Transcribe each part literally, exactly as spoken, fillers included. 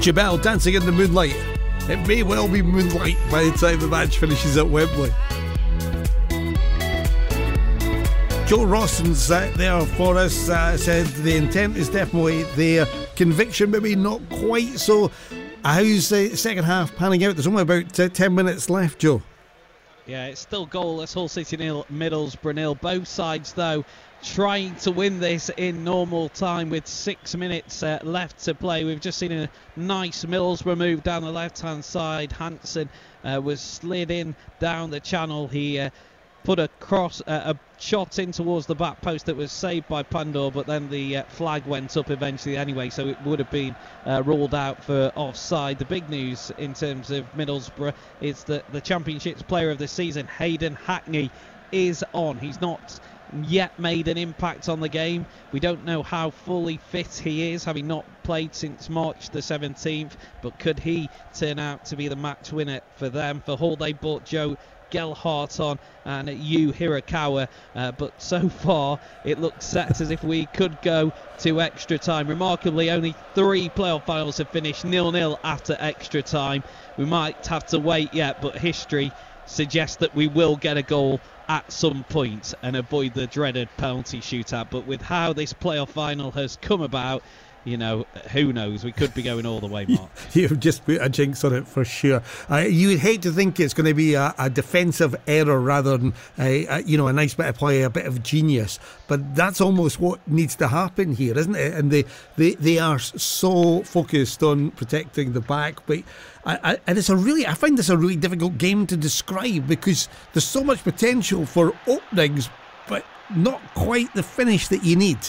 Jabel dancing in the moonlight. It may well be moonlight by the time the match finishes at Wembley. Joe Rawson's uh, there for us, uh, said the intent is definitely there, conviction maybe not quite so. How's the second half panning out? There's only about uh, ten minutes left, Joe. Yeah, it's still goalless. Hull City nil, Middlesbrough nil. Both sides, though, trying to win this in normal time with six minutes uh, left to play. We've just seen a nice Middlesbrough move down the left-hand side. Hansen uh, was slid in down the channel. He uh, put a cross, uh, a shot in towards the back post that was saved by Pandor, but then the uh, flag went up eventually anyway, so it would have been uh, ruled out for offside. The big news in terms of Middlesbrough is that the Championship's player of the season, Hayden Hackney, is on. He's not yet made an impact on the game. We don't know how fully fit he is, having not played since March the seventeenth, but could he turn out to be the match winner for them? For Hull, they bought Joe Gelhardt on and Yu Hirakawa, uh, but so far it looks set as if we could go to extra time. Remarkably, only three playoff finals have finished nil nil after extra time. We might have to wait yet, but history suggests that we will get a goal at some point and avoid the dreaded penalty shootout. But with how this playoff final has come about, you know, who knows? We could be going all the way, Mark. You've just put a jinx on it for sure. Uh, you would hate to think it's going to be a, a defensive error rather than, a, a, you know, a nice bit of play, a bit of genius. But that's almost what needs to happen here, isn't it? And they, they, they are so focused on protecting the back. But I, I, and it's a really, I find this a really difficult game to describe because there's so much potential for openings, but not quite the finish that you need.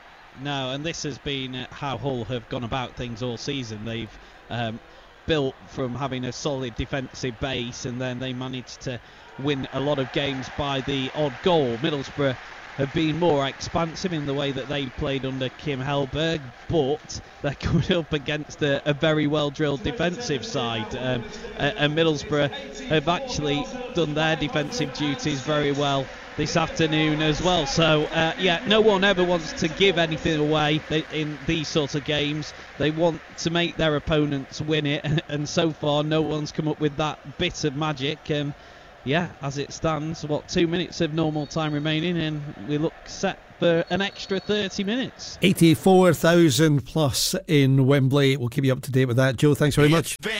No, and this has been how Hull have gone about things all season. They've um, built from having a solid defensive base, and then they managed to win a lot of games by the odd goal. Middlesbrough have been more expansive in the way that they played under Kim Hellberg, but they're coming up against a, a very well-drilled defensive side. Um, and Middlesbrough have actually done their defensive duties very well this afternoon as well. So uh, yeah, no one ever wants to give anything away in these sorts of games. They want to make their opponents win it, and so far no one's come up with that bit of magic. And yeah, as it stands, what, two minutes of normal time remaining, and we look set for an extra thirty minutes. eighty-four thousand plus in Wembley. We'll keep you up to date with that. Joe, thanks very much.